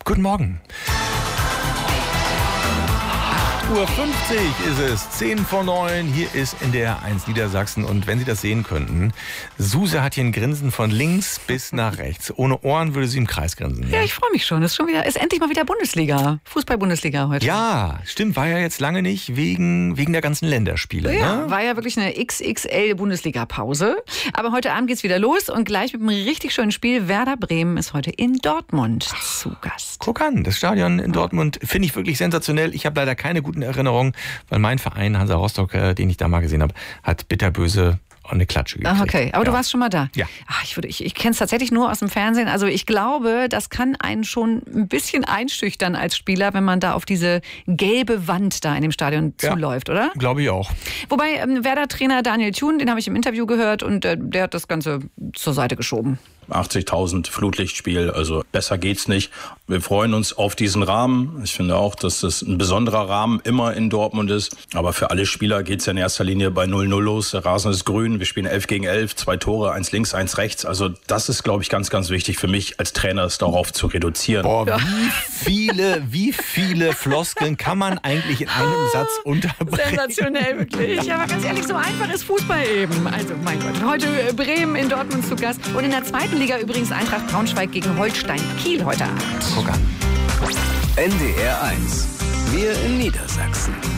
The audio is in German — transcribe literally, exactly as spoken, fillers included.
Guten Morgen. acht Uhr fünfzig ist es, zehn vor neun, hier ist N D R eins Niedersachsen und wenn Sie das sehen könnten, Suse hat hier ein Grinsen von links bis nach rechts. Ohne Ohren würde sie im Kreis grinsen. Ja, ich freue mich schon. Es ist schon wieder, ist endlich mal wieder Bundesliga, Fußball-Bundesliga heute. Ja, stimmt, war ja jetzt lange nicht wegen, wegen der ganzen Länderspiele. Ja, ne? war ja wirklich eine X X L-Bundesliga-Pause. Aber heute Abend geht's wieder los und gleich mit einem richtig schönen Spiel. Werder Bremen ist heute in Dortmund zu Gast. Guck an, das Stadion in Dortmund finde ich wirklich sensationell. Ich habe leider keine guten Erinnerungen, weil mein Verein, Hansa Rostock, äh, den ich da mal gesehen habe, hat bitterböse eine Klatsche gekriegt. Ah, okay, aber ja. du warst schon mal da? Ja. Ach, ich würde, ich, ich kenne es tatsächlich nur aus dem Fernsehen. Also ich glaube, das kann einen schon ein bisschen einschüchtern als Spieler, wenn man da auf diese gelbe Wand da in dem Stadion Ja. zuläuft, oder? Glaube ich auch. Wobei ähm, Werder-Trainer Daniel Thun, den habe ich im Interview gehört und äh, der hat das Ganze zur Seite geschoben. achtzigtausend Flutlichtspiel, also besser geht's nicht. Wir freuen uns auf diesen Rahmen. Ich finde auch, dass das ein besonderer Rahmen immer in Dortmund ist. Aber für alle Spieler geht's ja in erster Linie bei null null los. Der Rasen ist grün, wir spielen elf gegen elf, zwei Tore, eins links, eins rechts. Also das ist, glaube ich, ganz, ganz wichtig für mich als Trainer, es darauf zu reduzieren. Boah, wie viele, wie viele Floskeln kann man eigentlich in einem Satz unterbringen? Sensationell, wirklich. Ja, aber ganz ehrlich, so einfach ist Fußball eben. Also, mein Gott. Heute Bremen in Dortmund zu Gast. Und in der zweiten Liga übrigens Eintracht Braunschweig gegen Holstein Kiel heute Abend. Guck an. N D R eins. Wir in Niedersachsen.